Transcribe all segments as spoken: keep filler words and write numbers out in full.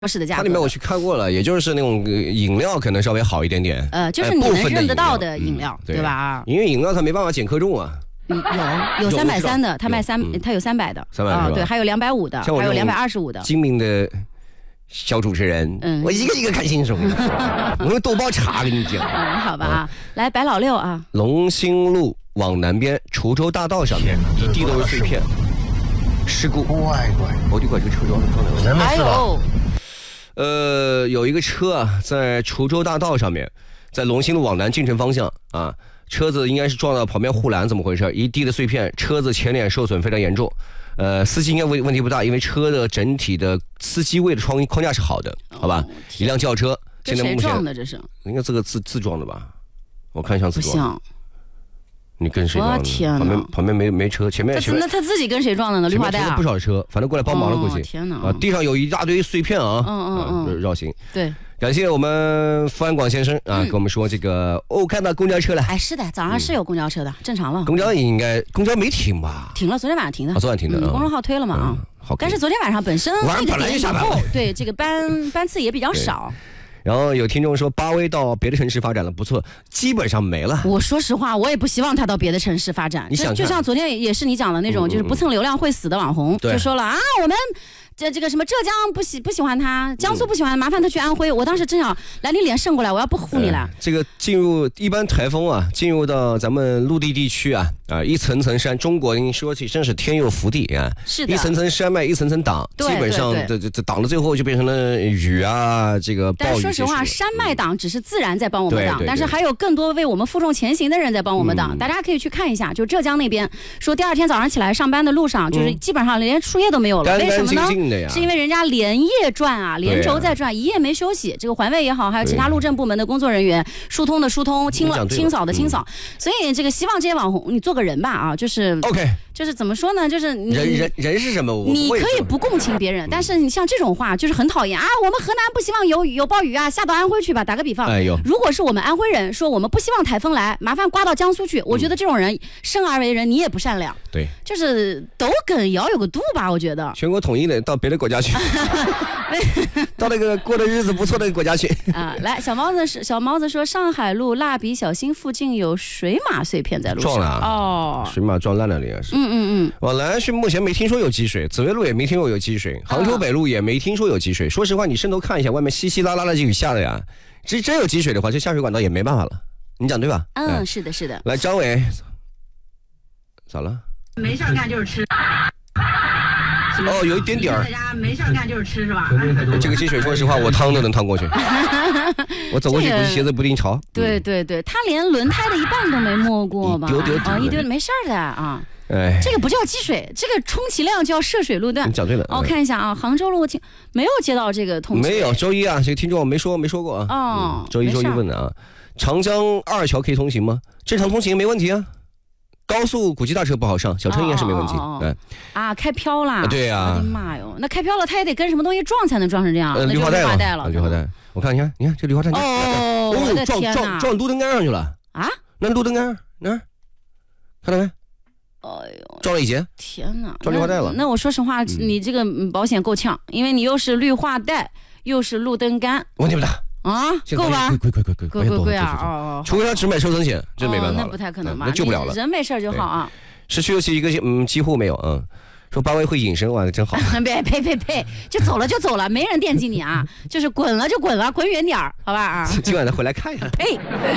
市的价格。 它里面我去看过了，也就是那种饮料可能稍微好一点点， 呃，就是你能认得到的饮料， 嗯、 对, 对吧？ 因为饮料它没办法减克重啊。 有有三百三的，它卖三，它有三百的， 三百啊，对，还有两百五的，还有两百二十五的。 精明的小主持人，嗯，我一个一个看清楚，我用豆包茶跟你讲。 嗯，好吧啊，来白老六啊， 龙兴路往南边滁州大道上面一地都是碎片。事故，乖乖，我就管这个车撞撞了。 哎呦， 呃，有一个车啊，在滁州大道上面，在龙兴路往南进城方向啊，车子应该是撞到旁边护栏，怎么回事？一地的碎片，车子前脸受损非常严重。呃，司机应该问问题不大，因为车的整体的司机位的窗框架是好的，好吧？哦、一辆轿车， 现在目前谁撞的这是？ 应该这个自自撞的吧？我看像自撞。 不像。 你跟谁撞的？ 天哪！ 旁边旁边没没车，前面前面那他自己跟谁撞的呢？绿化带啊， 不少车，反正过来帮忙了，估计。 哦、天哪！ 啊，地上有一大堆碎片啊， 嗯嗯嗯， 啊、绕行。 对， 感谢我们付安广先生啊，嗯、跟我们说这个哦，看到公交车了。 哎，是的，早上是有公交车的，嗯、正常了。 公交应该公交没停吧？ 停了，昨天晚上停的。 啊，昨晚停的。 嗯、公众号推了嘛啊。 嗯、好。 但是昨天晚上本身晚上本来就下班了， 对这个班班次也比较少。 然后有听众说巴威到别的城市发展了，不错，基本上没了。 我说实话，我也不希望他到别的城市发展。 你想， 就像昨天也是你讲的那种，嗯、就是不蹭流量会死的网红，就说了啊，我们。这这个什么浙江不喜不喜欢他，江苏不喜欢，麻烦他去安徽。我当时正想来你脸伸过来，我要不护你了。呃、 这个进入一般台风啊，进入到咱们陆地地区啊啊，一层层山，中国你说起真是天佑福地啊， 是的， 一层层山脉，一层层挡，基本上这这这挡到最后就变成了雨啊，这个暴雨。 但说实话，山脉挡只是自然在帮我们挡， 对对对， 但是还有更多为我们负重前行的人在帮我们挡。嗯、大家可以去看一下，就浙江那边说，第二天早上起来上班的路上，就是基本上连树叶都没有了， 嗯、 为什么呢？ 干干净净的呀， 是因为人家连夜转啊，连轴在转，一夜没休息。这个环卫也好，还有其他路政部门的工作人员，疏通的疏通，清了清扫的清扫。嗯、所以这个希望这些网红，你做个人吧啊，就是 OK， 就是怎么说呢？就是你人人人是什么？ 你可以不共情别人，但是你像这种话就是很讨厌啊。我们河南不希望有有暴雨啊，下到安徽去吧。打个比方， 哎呦， 如果是我们安徽人说我们不希望台风来，麻烦刮到江苏去，我觉得这种人生而为人，你也不善良。 对， 就是抖梗也要有个度吧，我觉得。 全国统一的，到别的国家去。到那个过的日子不错的国家去啊！来，小猫子是小猫子说，上海路蜡笔小新附近有水马碎片在路上， 撞了啊！ 哦， 水马撞烂了，应该是。 嗯嗯嗯。 往南去目前没听说有积水，紫薇路也没听说有积水，杭州北路也没听说有积水。说实话，你伸头看一下，外面稀稀拉拉的雨下的呀，真真有积水的话，这下水管道也没办法了。你讲对吧？ 嗯，是的，是的。 来，张伟，咋了？ 没事干就是吃。 哦，有一点点儿。 在家没事干就是吃是吧？ 这个积水，说实话，我趟都能趟过去。我走过去，估计鞋子不一定潮。 对对对，他连轮胎的一半都没摸过吧？ 丢丢啊，一丢没事的啊。 哎， 这个不叫积水，这个充其量叫涉水路段。 你讲对了。 我、哦、看一下啊，杭州路我听没有接到这个通知。 没有，周一啊，这个听众没说没说过啊。 哦， 嗯、周一周一问的啊。长江二桥可以通行吗？正常通行没问题啊。高速古迹大车不好上，小车应该是没问题。 哦哦哦啊，开飘啦！ 对呀、啊， 我的妈哟，那开飘了，它也得跟什么东西撞才能撞成这样？ 呃， 那就绿化带绿化带了。 绿化带，我看你看，你看这绿化带。 哦，我的撞天撞撞路灯杆上去了啊！ 那路灯杆那儿，看到没？ 哎呦， 撞了一截！ 天哪， 撞绿化带了。 那, 那我说实话，嗯、你这个保险够呛，因为你又是绿化带，又是路灯杆， 问题不大。 啊，够吧？ 贵贵贵贵贵贵贵啊！哦， 除非他只买寿险险，这没办法、 哦，那不太可能吧？ 那救不了了。 人没事就好啊。 市区尤其一个嗯几乎没有嗯，说八位会隐身哇，真好。 别呸呸呸，就走了就走了，没人惦记你啊，就是滚了就滚了，滚远点儿，好吧啊。 今晚再回来看一下。 呸，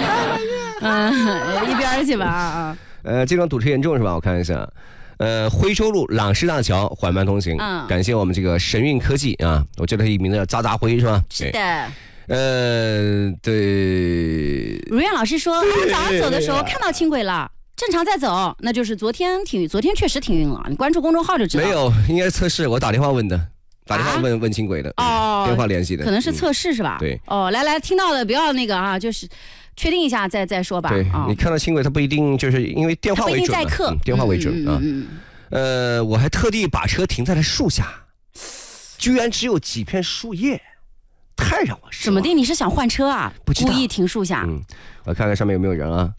嗯，一边去吧啊。 呃，这桩堵车严重是吧？我看一下。呃，徽州路朗仕大桥缓慢通行，嗯，感谢我们这个神韵科技啊，我记得他名字叫渣渣辉是吧？ 是的。 呃，对。 如愿老师说，我早上走的时候看到轻轨了，正常在走，那就是昨天停运，昨天确实停运了。你关注公众号就知道。 没有，应该测试，我打电话问的，打电话问、啊、问轻轨的， 哦， 电话联系的， 可能是测试是吧？ 嗯、对。 哦，来来，听到的不要那个啊，就是确定一下再再说吧。 对、 哦， 你看到轻轨，它不一定就是因为电话为准， 在客、 嗯，电话为准、 嗯、啊。嗯呃，我还特地把车停在了树下，居然只有几片树叶，太让我失望。 怎么的？你是想换车啊？ 不知道， 故意停树下。 嗯，我看看上面有没有人啊。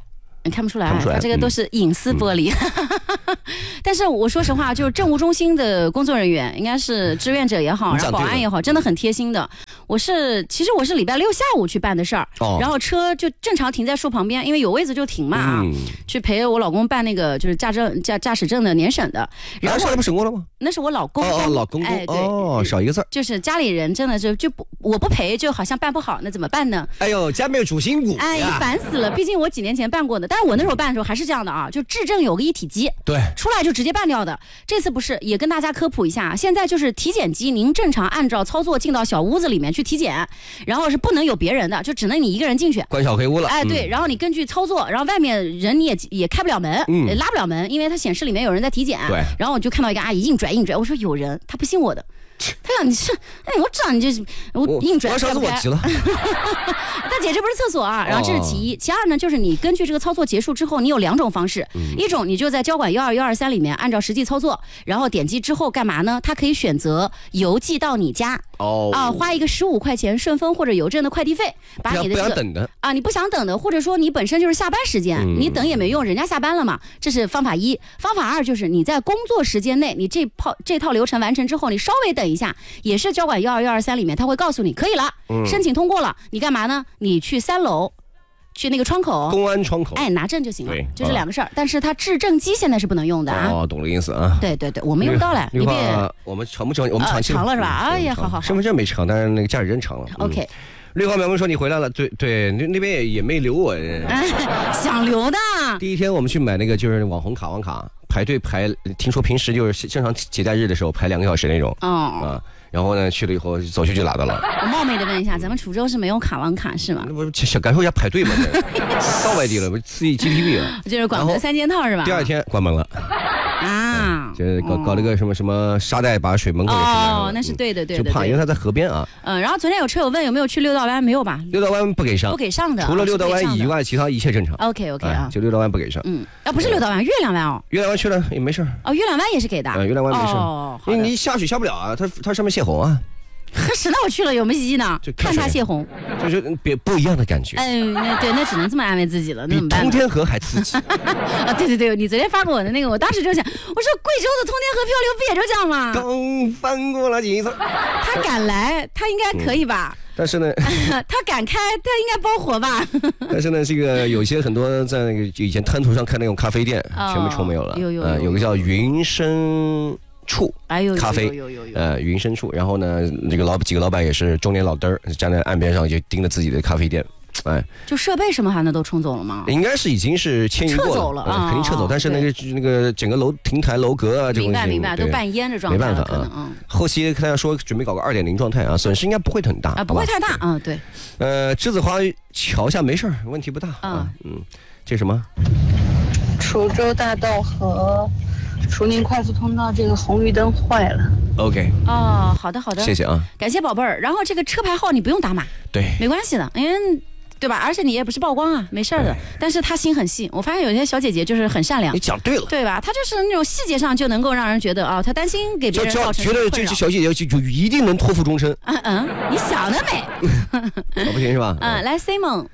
你看不出来， 看不出来它这个都是隐私玻璃。嗯、但是我说实话，就是政务中心的工作人员，应该是志愿者也好，然后保安也好，真的很贴心的。我是其实我是礼拜六下午去办的事儿、哦，然后车就正常停在树旁边，因为有位子就停嘛啊、嗯，去陪我老公办那个就是驾证驾驾驶证的年审的。然后上来不审过了吗？ 那是我老公， 哦哦，老公公， 哎，对， 哦，少一个字儿， 就是家里人真的是就不我不陪，就好像办不好，那怎么办呢？ 哎呦，家没有主心骨， 哎，烦死了！毕竟我几年前办过的，但是我那时候办的时候还是这样的啊，就质证有个一体机， 对， 出来就直接办掉的。这次不是，也跟大家科普一下，现在就是体检机，您正常按照操作进到小屋子里面去体检，然后是不能有别人的，就只能你一个人进去， 关小黑屋了。 哎，对，嗯、然后你根据操作，然后外面人你也也开不了门，嗯，拉不了门，因为它显示里面有人在体检。对，然后我就看到一个阿姨硬拽硬拽，我说有人，她不信我的。他想你是，哎，我知道你这是我硬拽， 我上次我急了。 大姐，这不是厕所啊。然后这是其一，其二呢，就是你根据这个操作结束之后，你有两种方式，嗯、一种你就在交管幺二幺二三里面按照实际操作，然后点击之后干嘛呢？它可以选择邮寄到你家。哦啊，花一个十五块钱顺丰或者邮政的快递费，把你的这个不想等的啊，你不想等的，或者说你本身就是下班时间，嗯、你等也没用，人家下班了嘛。这是方法一。方法二就是你在工作时间内，你这套这套流程完成之后，你稍微等一下，也是交管幺二幺二三里面，他会告诉你可以了，嗯、申请通过了，你干嘛呢？你去三楼。去那个窗口， 公安窗口， 哎，拿证就行了，就这两个事儿。但是它质证机现在是不能用的啊。 哦，懂了意思啊。 对对对，我们用到了，你别， 我们长不长？我们长期长了是吧？哎呀，好好好。 身份证没长，但是那个驾驶证长了。 OK。 绿花苗苗说你回来了，对对，那那边也也没留我。 想留的。 第一天我们去买那个就是网红卡网卡，排队排，听说平时就是正常节假日的时候排两个小时那种。哦。啊。然后呢，去了以后走去就拉到了。 我冒昧的问一下，咱们滁州是没有卡网卡是吗？ 那不想感受一下排队嘛？到外地了，不刺激 G D P 了。 就是广德三件套是吧？ 第二天关门了。啊，就是搞搞了个什么什么沙袋把水门口也是哦，那是对的对的， 就怕因为它在河边啊。 嗯，然后昨天有车友问有没有去六道湾，没有吧？ 六道湾不给上， 不给上的， 除了六道湾以外，其他一切正常。 OK OK 啊， 就六道湾不给上。 嗯，啊不是六道湾，月亮湾哦。 月亮湾去了也没事。 哦，月亮湾也是给的。 嗯，月亮湾没事。 哦， 因为你下水下不了啊，它它上面泄洪啊。 可是那我去了有没有意义呢？看它泄洪， 就是别不一样的感觉。 嗯，那对，那只能这么安慰自己了。那怎么办？ 通天河还刺激啊！对对对，你昨天发给我的那个，我当时就想，我说贵州的通天河漂流不也就这样吗？ 刚翻过了几次。 他敢来，他应该可以吧？ 嗯、但是呢， 他敢开，他应该包火吧？ 但是呢，这个有些很多在那个以前滩头上看那种咖啡店，哦、全部冲没有了。 有有有、 呃，有个叫云生。处哎呦， 咖啡，呃，云深处。然后呢，这个老几个老板也是中年老嘚儿，站在岸边上就盯着自己的咖啡店，哎， 就设备什么还能都冲走了吗？ 应该是已经是迁移过了， 撤走了啊、 呃，肯定撤走。但是那个那个整个楼亭台楼阁啊，这明白明白，都半淹着状态，没办法啊。嗯、后期看他说准备搞个二点零状态啊，损失应该不会很大啊，不会太大啊、嗯，对。 呃，栀子花桥下没事儿，问题不大啊。嗯，这什么？ 滁州大道和。滁宁快速通道这个红绿灯坏了。 OK。 哦，好的好的， 谢谢啊， 感谢宝贝儿。然后这个车牌号你不用打码， 对， 没关系的，因为对吧？而且你也不是曝光啊，没事的。哎、但是他心很细，我发现有些小姐姐就是很善良。 你讲对了， 对吧？她就是那种细节上就能够让人觉得啊，她担心给别人造成觉得这些小姐姐就就一定能托付终身。 嗯嗯，你想得美。 我不行是吧？ 嗯，来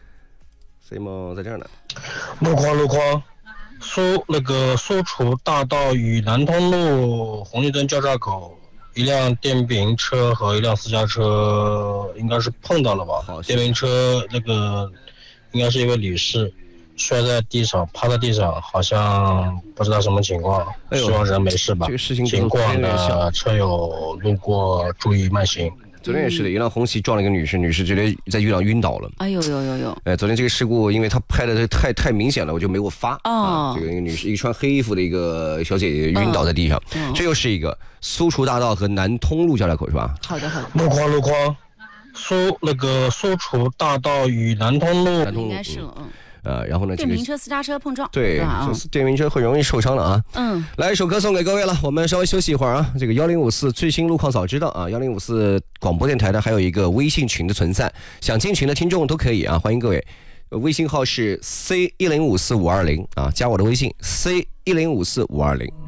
Simon。Simon 在这儿呢。 路况路况。苏那个苏滁大道与南通路红绿灯交叉口，一辆电瓶车和一辆私家车应该是碰到了吧？电瓶车那个应该是一位女士，摔在地上，趴在地上，好像不知道什么情况，哎、希望人没事吧。 这个事情情况的车友路过注意慢行。 昨天也是的，一辆红旗撞了一个女士，女士直接在路上晕倒了。 哎呦呦呦呦！ 哎，昨天这个事故，因为他拍的太太明显了，我就没有发。哦，啊、这个女士，一个穿黑衣服的一个小姐姐晕倒在地上。哦、这又是一个苏滁大道和南通路交叉口是吧？ 好的好的。 路况路况，苏那个苏滁大道与南通路。 南通路应该是嗯。 呃，然后呢？ 电瓶车、私家车碰撞， 对，就是电瓶车很容易受伤了啊。嗯，来一首歌送给各位了，我们稍微休息一会儿啊。这个幺零五四最新路况早知道啊，幺零五四广播电台的还有一个微信群的存在，想进群的听众都可以啊，欢迎各位。微信号是 C 一零五四五二零啊，加我的微信 C 一零五四五二零。